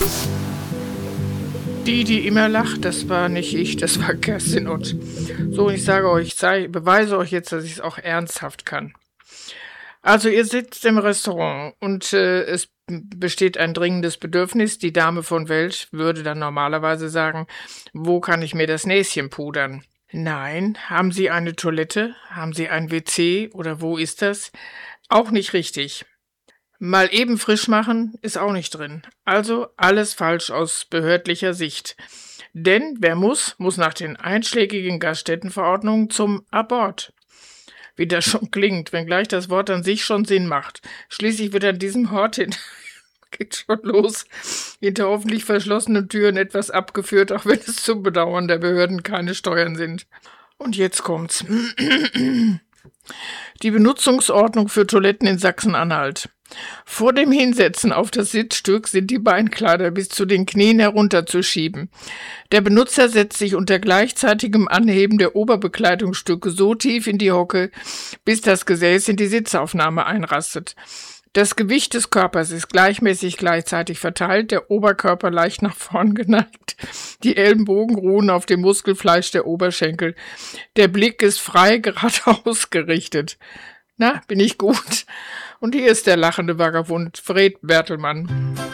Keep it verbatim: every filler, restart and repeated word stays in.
Die, die immer lacht, das war nicht ich, das war Kerstin Ott. So, ich sage euch, ich zeige, beweise euch jetzt, dass ich es auch ernsthaft kann. Also ihr sitzt im Restaurant und äh, es besteht ein dringendes Bedürfnis. Die Dame von Welt würde dann normalerweise sagen, wo kann ich mir das Näschen pudern? Nein, haben Sie eine Toilette? Haben Sie ein W C oder wo ist das? Auch nicht richtig. Mal eben frisch machen ist auch nicht drin. Also alles falsch aus behördlicher Sicht. Denn wer muss, muss nach den einschlägigen Gaststättenverordnungen zum Abort. Wie das schon klingt, wenngleich das Wort an sich schon Sinn macht. Schließlich wird an diesem Hort hin geht schon los, hinter hoffentlich verschlossenen Türen etwas abgeführt, auch wenn es zum Bedauern der Behörden keine Steuern sind. Und jetzt kommt's. Die Benutzungsordnung für Toiletten in Sachsen-Anhalt. Vor dem Hinsetzen auf das Sitzstück sind die Beinkleider bis zu den Knien herunterzuschieben. Der Benutzer setzt sich unter gleichzeitigem Anheben der Oberbekleidungsstücke so tief in die Hocke, bis das Gesäß in die Sitzaufnahme einrastet. Das Gewicht des Körpers ist gleichmäßig gleichzeitig verteilt, der Oberkörper leicht nach vorn geneigt. Die Ellenbogen ruhen auf dem Muskelfleisch der Oberschenkel. Der Blick ist frei geradeaus gerichtet. Na, bin ich gut? Und hier ist der lachende Vagabund Fred Bertelmann.